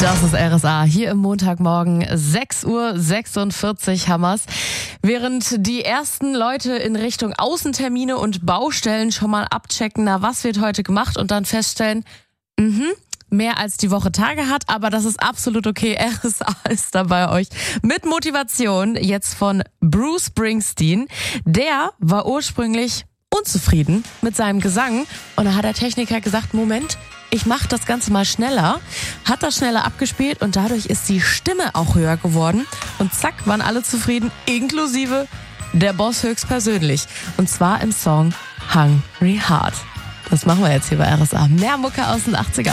Das ist RSA. Hier im Montagmorgen 6:46 Uhr Hammers. Während die ersten Leute in Richtung Außentermine und Baustellen schon mal abchecken, na, was wird heute gemacht, und dann feststellen, mehr als die Woche Tage hat, aber das ist absolut okay. RSA ist da bei euch mit Motivation jetzt von Bruce Springsteen. Der war ursprünglich unzufrieden mit seinem Gesang und da hat der Techniker gesagt, Moment, ich mache das Ganze mal schneller, hat das schneller abgespielt und dadurch ist die Stimme auch höher geworden und zack, waren alle zufrieden, inklusive der Boss höchstpersönlich. Und zwar im Song Hungry Heart. Das machen wir jetzt hier bei RSA. Mehr Mucke aus den 80ern.